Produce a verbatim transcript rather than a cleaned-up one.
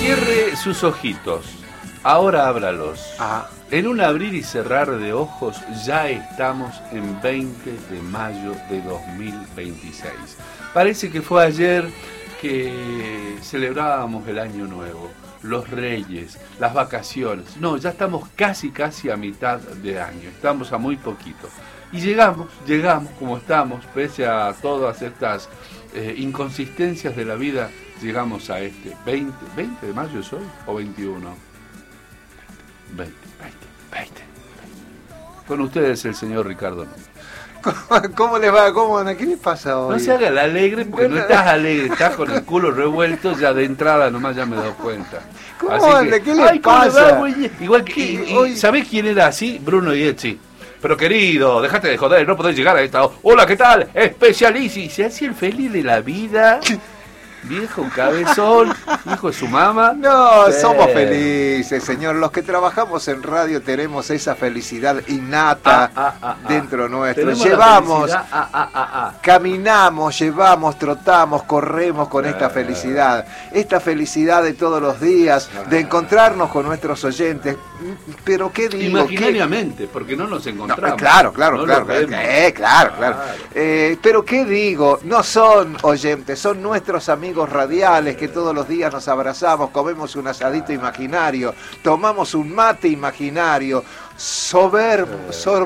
Cierre sus ojitos. Ahora ábralos. Ah. En un abrir y cerrar de ojos ya estamos en veinte de mayo de dos mil veintiséis. Parece que fue ayer que celebrábamos el año nuevo, los reyes, las vacaciones. No, ya estamos casi casi a mitad de año, estamos a muy poquito. Y llegamos, llegamos como estamos, pese a todas estas eh, inconsistencias de la vida, llegamos a este veinte, veinte de mayo es hoy o veintiuno. veinte, veinte, veinte. Con ustedes el señor Ricardo Núñez. ¿Cómo, ¿Cómo le va? ¿Cómo anda? ¿Qué le pasa hoy? No se haga el alegre porque no estás alegre, estás con el culo revuelto ya de entrada, nomás ya me he dado cuenta. ¿Cómo Así anda? que, ¿Qué le ay, pasa? Va, igual que, y, y, hoy... ¿sabés quién era así? Bruno Iezzi. Pero querido, déjate de joder, no podés llegar a esta hora. Hola, ¿qué tal? Especialísimo. Se hacía el feliz de la vida. Viejo cabezón, hijo de su mamá. No, sí. Somos felices, señor. Los que trabajamos en radio tenemos esa felicidad innata ah, ah, ah, dentro ah. nuestro. Tenemos llevamos, ah, ah, ah, ah. caminamos, llevamos, trotamos, corremos con ah, esta felicidad. Esta felicidad de todos los días, ah, de encontrarnos con nuestros oyentes. Pero qué digo. Imaginariamente, ¿qué? Porque no nos encontramos. No, claro, claro, no claro, claro, eh, claro, claro. Eh, pero qué digo, no son oyentes, son nuestros amigos radiales que todos los días nos abrazamos, comemos un asadito imaginario, tomamos un mate imaginario, sober, sober